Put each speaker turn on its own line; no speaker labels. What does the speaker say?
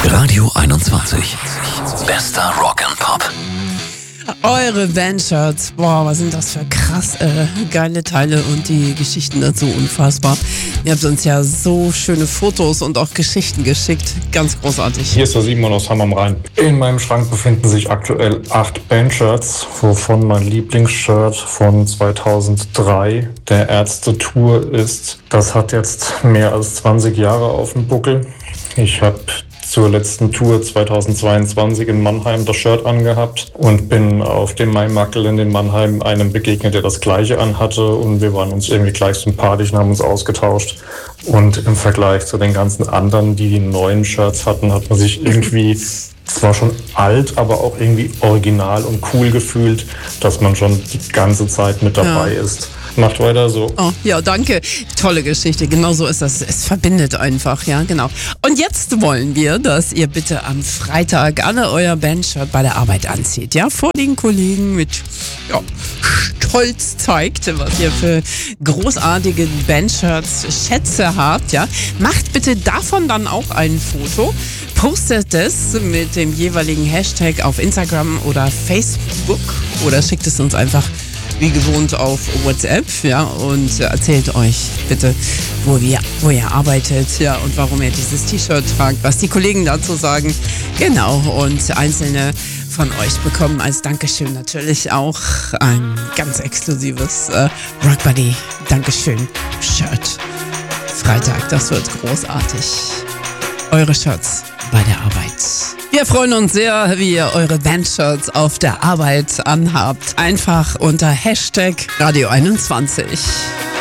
Radio 21. Bester Rock and Pop.
Eure Bandshirts, boah, was sind das für krass geile Teile und die Geschichten dazu unfassbar. Ihr habt uns ja so schöne Fotos und auch Geschichten geschickt, ganz großartig.
Hier ist der Simon aus Hamm am Rhein. In meinem Schrank befinden sich aktuell 8 Bandshirts, wovon mein Lieblingsshirt von 2003 der Ärzte-Tour ist. Das hat jetzt mehr als 20 Jahre auf dem Buckel. Ich habe zur letzten Tour 2022 in Mannheim das Shirt angehabt und bin auf dem Maimakkeln in Mannheim einem begegnet, der das gleiche anhatte, und wir waren uns irgendwie gleich sympathisch und haben uns ausgetauscht. Und im Vergleich zu den ganzen anderen, die neuen Shirts hatten, hat man sich irgendwie zwar schon alt, aber auch irgendwie original und cool gefühlt, dass man schon die ganze Zeit mit dabei ist. Macht weiter so.
Oh, ja, danke. Tolle Geschichte. Genau so ist das. Es verbindet einfach, ja, genau. Und jetzt wollen wir, dass ihr bitte am Freitag alle euer Bandshirt bei der Arbeit anzieht, ja, vor den Kollegen mit, ja, Stolz zeigt, was ihr für großartige Bandshirts, Schätze habt, ja. Macht bitte davon dann auch ein Foto, postet es mit dem jeweiligen Hashtag auf Instagram oder Facebook oder schickt es uns einfach wie gewohnt auf WhatsApp, ja, und erzählt euch bitte, wo ihr arbeitet, ja, und warum ihr dieses T-Shirt tragt, was die Kollegen dazu sagen. Genau, und einzelne von euch bekommen als Dankeschön natürlich auch ein ganz exklusives Rock Buddy Dankeschön Shirt. Freitag, das wird großartig. Eure Shirts bei der Arbeit. Wir freuen uns sehr, wie ihr eure Bandshirts auf der Arbeit anhabt. Einfach unter Hashtag Radio 21.